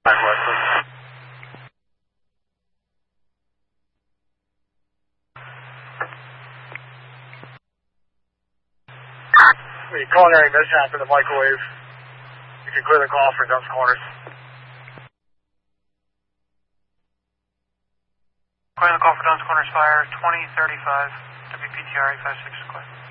The culinary mishap in the microwave. You can clear the call for Duns Corners. Clear the call for Duns Corners Fire 2035, WPTR 856, clear.